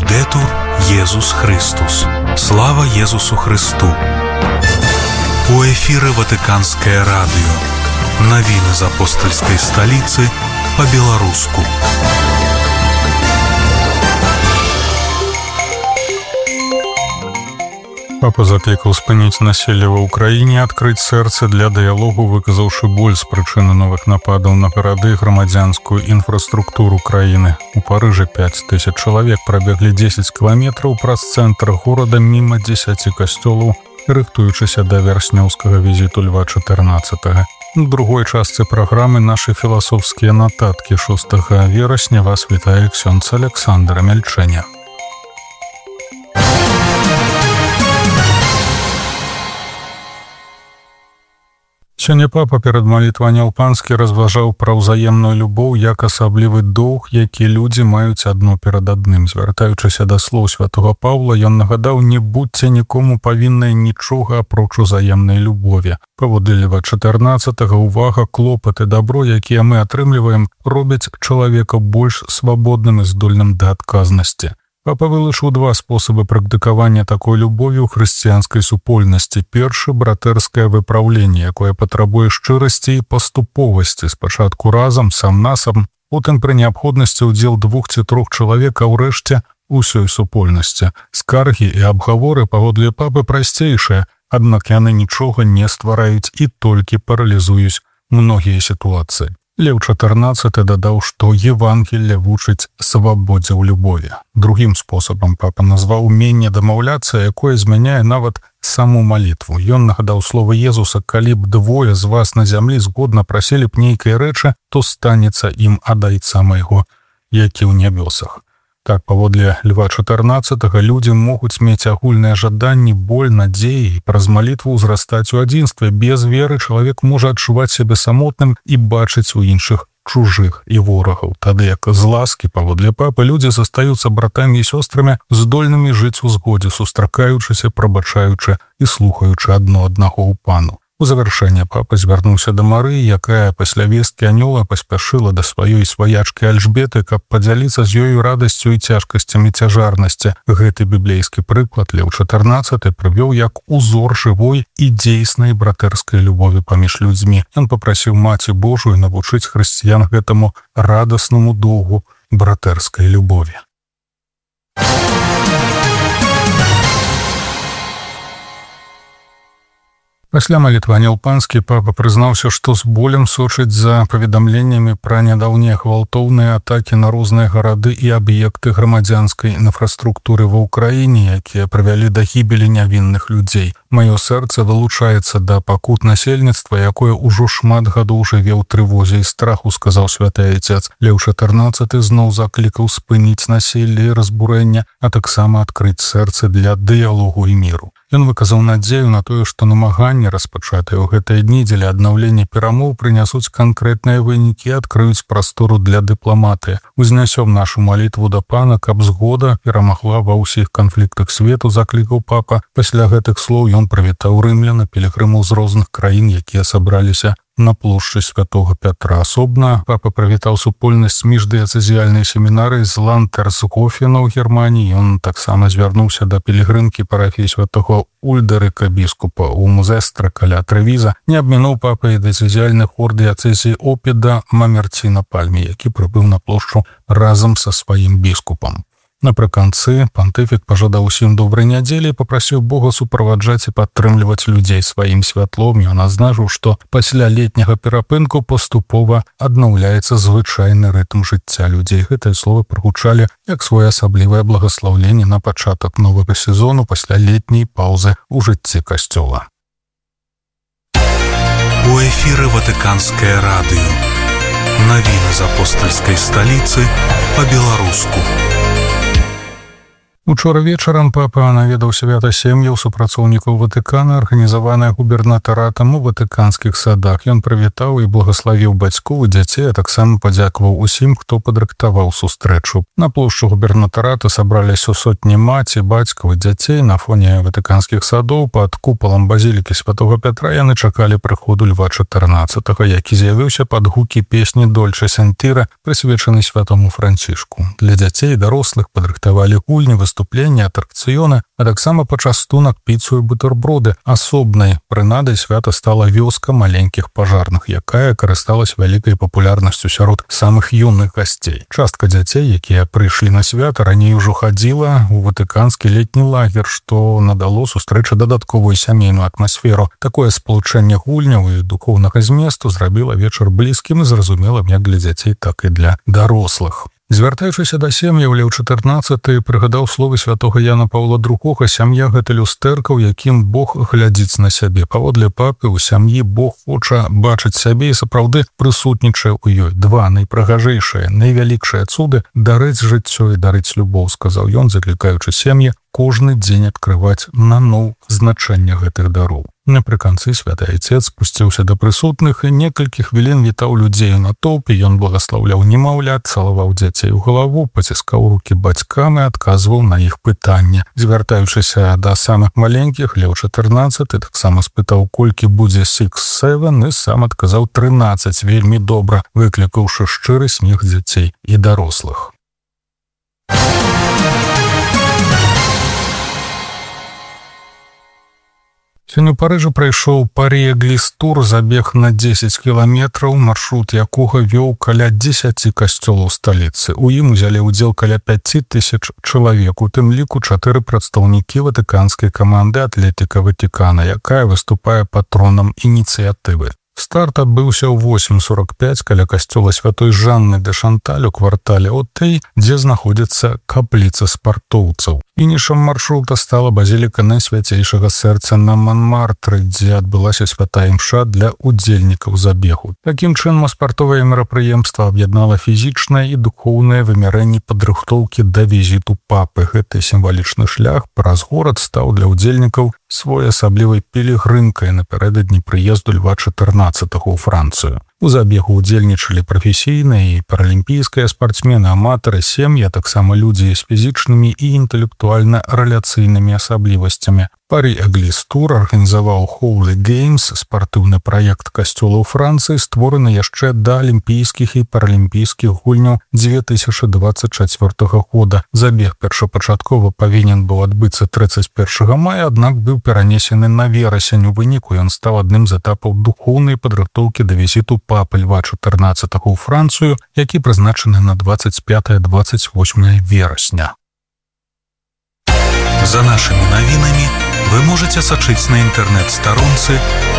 Лаўдэтур Езус Христус. Слава Езусу Христу. У эфіры Ватыканскае радыё. Навіны з апостальскай сталіцы па-беларуску. Папа заклікаў спыніць населле ва ўкраіне, адкрыць сэрцы для дыялогу, выказаўшы боль з прычыны новых нападаў на гарады і грамадзянскую інфраструктуру краіны. У Парыжы 5000 чалавек прабеглі 10 кіламетраў праз цэнтр горада міма 10 касцёлаў, рыхтуючыся да вярснёўскага візіту Льва XIV. У другой частцы праграмы нашы філасофскія нататкі 6 верасня вас вітае ксёндз Александр Мельчэня. Сёння папа перад малітвай Алпанскі разважаў пра ўзаемную любоў як асаблівы доўг, які людзі маюць адно перад адным. Звяртаючыся да слоў святога Паўла, ён нагадаў: не будьце нікому павінныя нічога апроч узаемнай любові. Паводле Льва XIV увага, клопат і дабро, якія мы атрымліваем, робяць чалавека больш свабодным і здольным да адказнасці. Папа вылучыў два спосабы практыкавання такой любові ў хрысціянскай супольнасці. Першы — братэрскае выпраўленне, якое патрабуе шчырасці і паступовасці, спачатку разам, сам-насам, потым пры неабходнасці ўдзел 2 ці 3 чалавек, а ўрэшце ўсёй супольнасці. Скаргі і абгаворы паводле папы прасцейшыя, аднак яны нічога не ствараюць і толькі паралізуюць многія сітуацыі. Леў XIV дадаў, што Евангелле вучыць свабодзе ў любові. Другім спосабам папа назваў уменне дамаўляцца, якое змяняе нават саму малітву. Ён нагадаў словы Езуса: калі б 2 з вас на зямлі згодна прасілі б нейкай рэчы, то станецца ім ад Айца майго, які ў нябёсах. Так, паводле Льва XIV, людзі могуць мець агульныя жаданні, боль, надзеі, і праз малітву ўзрастаць у адзінстве. Без веры чалавек можа адчуваць сябе самотным і бачыць у іншых чужых і ворагаў. Тады як з ласкі, паводле папы, людзі застаюцца братамі і сёстрамі, здольнымі жыць у згодзе, сустракаючыся, прабачаючы і слухаючы адно аднаго ў пану. У завяршэнне папа звярнуўся да Марыі, якая пасля весткі анёла паспяшыла да сваёй сваячкі Альжбеты, каб падзяліцца з ёю радасцю і цяжкасцямі цяжарнасці. Гэты біблейскі прыклад Леў XIV прывёў як узор жывой і дзейснай братэрскай любові паміж людзьмі. Ён папрасіў Маці Божую навучыць хрысціян гэтаму радаснаму доўгу братэрскай любові. Пасля малітвання Алпанскі папа прызнаўся, што з болем сочыць за паведамленнямі пра нядаўнія гвалтоўныя атакі на розныя гарады і аб'екты грамадзянскай інфраструктуры ва ўкраіне, якія прывялі да гібелі нявінных людзей. Маё сэрца вылучаецца да пакут насельніцтва, якое ўжо шмат гадоў жыве ў трывозе і страху, сказаў святы Айцец. Леў XIV зноў заклікаў спыніць населле і разбурэння, а таксама адкрыць сэрцы для дыялогу і міру. Ён выказаў надзею на тое, што намаганні, распачатыя ў гэтыя дні дзеля аднаўлення перамоў, прынясуць канкрэтныя вынікі і адкрыюць прастору для дыпламатыі. Узнясём нашу малітву да пана, каб згода перамагла ва ўсіх канфліктах свету, заклікаў папа. Пасля гэтых слоў ён прывітаў рымлян, пілігрымаў з розных краін, якія сабраліся на плошчы святого Пятра. Асобна папа прывітаў супольнасць міждыяцэзіяльнай семінарыі з Лантерсгофена ў Германіі. Ён таксама звярнуўся да пілігрымкі парафіі святого Ульдэрыка біскупа ў Музэстра каля Трэвіза. Не абмінуў папа і дыяцэзіяльны хор дыяцэзіі Опіда Мамерціна Пальмі, які прыбыў на плошчу разам са сваім біскупам. Напрыканцы пантыфік пажадаў усім добрай нядзелі і папрасіў Бога суправаджаць і падтрымліваць людзей сваім святлом. Ён адзначыў, што пасля летняга перапынку паступова аднаўляецца звычайны рытм жыцця людзей. Гэтыя словы прагучалі як своеасаблівае благаслаўленне на пачатак новага сезону пасля летняй паўзы ў жыцці касцёла. У эфіры Ватыканскае радыё. Навіны з апостальскай сталіцы па-беларуску. Учора вечарам папа наведаў свята сем'яў супрацоўнікаў Ватыкана, арганізаванае губернатаратам у ватыканскіх садах. Ён прывітаў і благаславіў бацькоў і дзяцей, а таксама падзякаваў усім, хто падрыхтаваў сустрэчу. На плошчу губернатарата сабраліся сотні маці, бацькаў і дзяцей. На фоне ватыканскіх садоў пад купалам базілікі Святога Пятра яны чакалі прыходу Льва XIV, які з'явіўся пад гукі песні «Дольче сентира», прысвечанай святому Францішку. Для дзяцей і дарослых падрыхтавалі гульні, выступлення, атракцыёны, а таксама пачастунак, піцу і бутэрброды. Асобнай прынадай свята стала вёска маленькіх пажарных, якая карысталась вялікай папулярнасцю сярод самых юных гасцей. Частка дзяцей, якія прыйшлі на свята, раней ужо хадзіла ў ватыканскі летні лагер, што надало сустрэчы дадатковую сямейную атмасферу. Такое спалучэнне гульняў і духоўнага зместу зрабіла вечар блізкім і зразумелым як для дзяцей, так і для дарослых. Звяртаючыся да сем'яў, Леў XIV прыгадаў словы святога Яна Паўла II: «Сям'я – гэта люстэрка, у якім Бог глядзіць на сябе». Паводле папы, у сям'і Бог хоча бачыць сябе і сапраўды прысутнічае ў ёй. Два найпрыгажэйшыя, найвялікшыя цуды – дарыць жыццё і дарыць любоў, сказаў ён, заклікаючы сем'і кожны дзень адкрываць наноў значэнне гэтых дароў. Напрыканцы святы айцец спусціўся да прысутных і некалькі хвілін вітаў людзей у натоўпе. Ён благаслаўляў немаўлят, цалаваў дзяцей у галаву, паціскаў рукі бацькам і адказваў на іх пытанні. Звяртаючыся да самых маленькіх, Леў XIV таксама спытаў, колькі будзе 6-7, і сам адказаў 13, вельмі добра, выклікаўшы шчыры смех дзяцей і дарослых. Сёння ў Парыжы прайшоў Парі-Эгліс-тур, забег на 10 кіламетраў, маршрут якога вёў каля 10 касцёлаў сталіцы. У ім узялі ўдзел каля 5000 чалавек, у тым ліку 4 прадстаўнікі ватыканскай каманды «Атлетика Ватикана», якая выступае патронам ініцыятывы. Старт адбыўся ў 8:45 каля касцёла святой Жанны де Шанталь у квартале Отей, дзе знаходзіцца капліца спартоўцаў. Фінішам маршрута стала базіліка Найсвяцейшага Сэрца на Монмартры, дзе адбылася святая імша для удзельнікаў забегу. Такім чынам, спартовае мерапрыемства аб'яднала фізічнае і духоўнае вымярэнні падрыхтоўкі да візіту папы. Гэты сімвалічны шлях праз горад стаў для удзельнікаў своеасаблівай пілігрымкай напярэдадні прыезду Льва XIV ў Францыю. У забегу ўдзельнічалі прафесійныя і паралімпійскія спартсмены, аматары, сем'і, а таксама людзі з фізічнымі і інтэлектуальна-рэляцыйнымі асаблівасцямі. Парі-Эгліс-тур арганізаваў Holy Games, спартыўны праект касцёла ў Францыі, створаны яшчэ да алімпійскіх і паралімпійскіх гульняў 2024 года. Забег першапачаткова павінен быў адбыцца 31 мая, аднак быў перанесены на верасень. У выніку ён стаў адным з этапаў духоўнай падрыхтоўкі да візіту папы Льва XIV ў Францыю, які прызначаны на 25-28 верасня. За нашими навінамі вы можете сачыць на інтэрнэт-старонцы